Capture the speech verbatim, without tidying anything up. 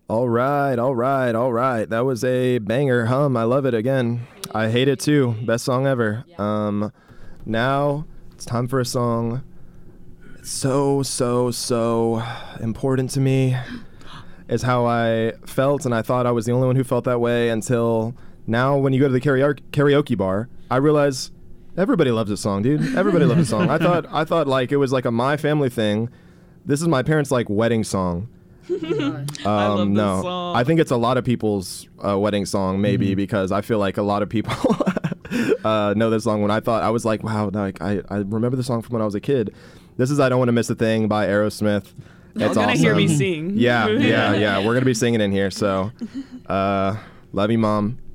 All right, all right, all right. That was a banger hum. I love it again. I hate it too. Best song ever. Um, now it's time for a song. It's so, so, so important to me. Is how I felt, and I thought I was the only one who felt that way until now. When you go to the karaoke karaoke bar, I realize everybody loves this song, dude. Everybody loves this song. I thought I thought like it was like a my family thing. This is my parents' like wedding song. um, I love this no, song. I think it's a lot of people's uh, wedding song, maybe Mhm. because I feel like a lot of people uh, know this song. When I thought I was like, wow, like I, I remember the song from when I was a kid. This is "I Don't Want to Miss a Thing" by Aerosmith. Y'all It's gonna awesome. hear me sing. Yeah, yeah, yeah. We're gonna be singing in here, so uh, love you, Mom.